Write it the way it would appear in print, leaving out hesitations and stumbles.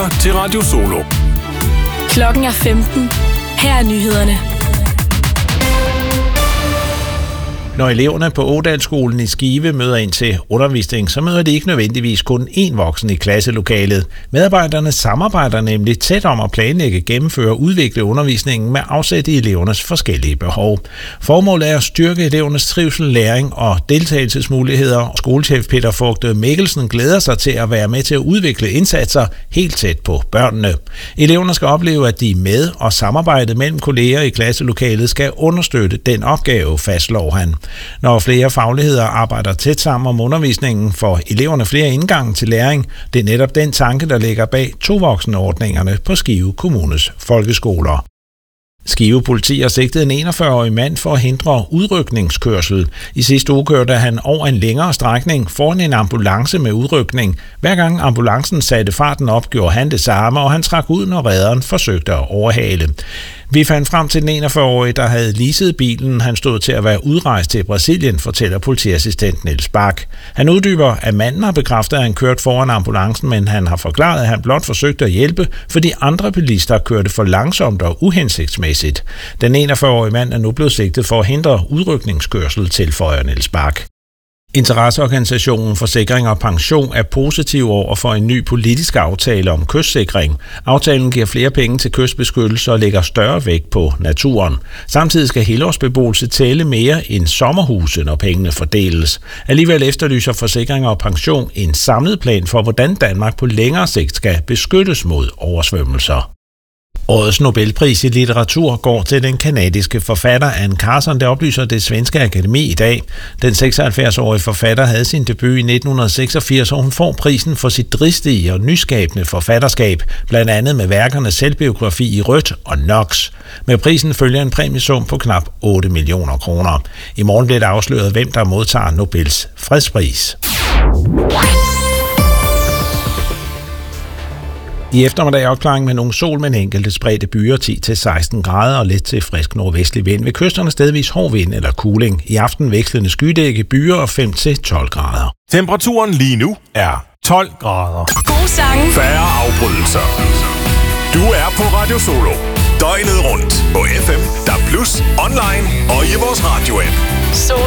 lytter til Radio Solo. Klokken er 15. Her er nyhederne. Når eleverne på Ådalsskolen i Skive møder ind til undervisning, så møder de ikke nødvendigvis kun én voksen i klasselokalet. Medarbejderne samarbejder nemlig tæt om at planlægge, gennemføre og udvikle undervisningen med afsæt i elevernes forskellige behov. Formålet er at styrke elevernes trivsel, læring og deltagelsesmuligheder. Skolechef Peter Fogte Mikkelsen glæder sig til at være med til at udvikle indsatser helt tæt på børnene. Eleverne skal opleve, at de er med, og samarbejdet mellem kolleger i klasselokalet skal understøtte den opgave, fastslår han. Når flere fagligheder arbejder tæt sammen om undervisningen, får eleverne flere indgange til læring. Det er netop den tanke, der ligger bag tovoksenordningerne på Skive Kommunes folkeskoler. Skive politi har sigtet en 41-årig mand for at hindre udrykningskørsel. I sidste uge kørte han over en længere strækning foran en ambulance med udrykning. Hver gang ambulancen satte farten op, gjorde han det samme, og han trak ud, når redderen forsøgte at overhale. Vi fandt frem til den 41-årige, der havde leaset bilen. Han stod til at være udrejst til Brasilien, fortæller politiassistent Niels Bak. Han uddyber, at manden har bekræftet, at han kørte foran ambulancen, men han har forklaret, at han blot forsøgte at hjælpe, fordi andre bilister kørte for langsomt og uhensigtsmæssigt. Den 41-årige mand er nu blevet sigtet for at hindre udrykningskørsel, tilføjer Niels Bak. Interesseorganisationen Forsikring og Pension er positiv over for en ny politisk aftale om kystsikring. Aftalen giver flere penge til kystbeskyttelse og lægger større vægt på naturen. Samtidig skal helårsbeboelse tælle mere end sommerhuse, når pengene fordeles. Alligevel efterlyser Forsikring og Pension en samlet plan for, hvordan Danmark på længere sigt skal beskyttes mod oversvømmelser. Årets Nobelpris i litteratur går til den kanadiske forfatter Anne Carson, det oplyser det svenske akademi i dag. Den 76-årige forfatter havde sin debut i 1986, og hun får prisen for sit dristige og nyskabende forfatterskab, blandt andet med værkerne Selvbiografi i rødt og Nox. Med prisen følger en præmiesum på knap 8 millioner kroner. I morgen bliver det afsløret, hvem der modtager Nobels fredspris. I eftermiddag opklaring med nogle sol, men enkelte spredte byer 10-16 grader og let til frisk nordvestlig vind. Ved kysterne stedvis hård vind eller kuling. I aften vekslende skydække byer og 5-12 grader. Temperaturen lige nu er 12 grader. God sang. Færre afbrydelser. Du er på Radio Solo. Døgnet rundt på FM, DAB+, online og i vores radio-app. Solo.